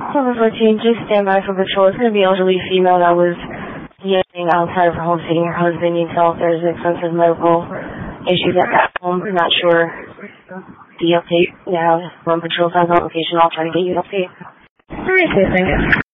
Number 14, just stand by for patrol. It's going to be an elderly female that was yelling outside of her home, saying her husband needs help. There's extensive medical issues at that home. We're not sure the update. Yeah, when patrol finds out location, I'll try to get you an update. Alright, thanks.